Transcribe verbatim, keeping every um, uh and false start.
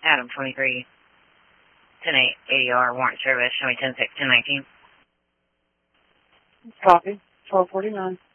Adam twenty-three, ten eight, A D R, warrant service, show me ten six, ten nineteen. Copy, twelve forty-nine.